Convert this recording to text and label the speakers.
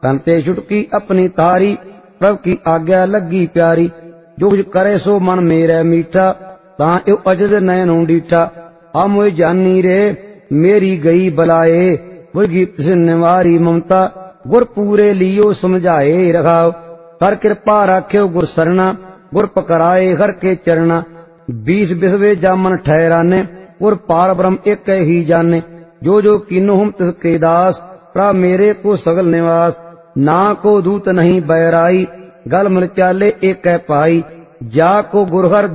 Speaker 1: तन ते छुटकी अपनी तारी, प्रभ की आज्ञा लगी प्यारी। जो कुछ करे सो मन मेरे मीठा, तां यो अजद नैनों डीठा। आ मोए जानी रे मेरी गई बलाए, बुझगी तिस निवारी ममता। गुर पूरे लियो समझाए रखाओ, कर कृपा राख्यो गुर सरना। गुर पकड़ाए हर के चरना, 20 बिसवे जामन ठहराने। गुर पार ब्रह्म एक ही जाने, जो जो कीनो हम तिसके दास। प्रभ मेरे को सगल निवास, ना को दूत नहीं बैराई। गल मिल चाले एक पाई, जा को गुरहर